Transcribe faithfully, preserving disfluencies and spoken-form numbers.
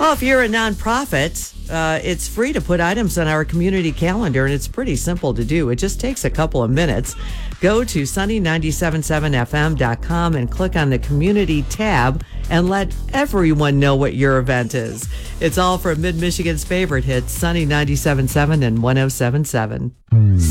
Well, if you're a nonprofit, uh, it's free to put items on our community calendar, and it's pretty simple to do. It just takes a couple of minutes. Go to sunny nine seven seven f m dot com and click on the community tab and let everyone know what your event is. It's all from Mid-Michigan's favorite hits, Sunny ninety-seven point seven and one oh seven point seven.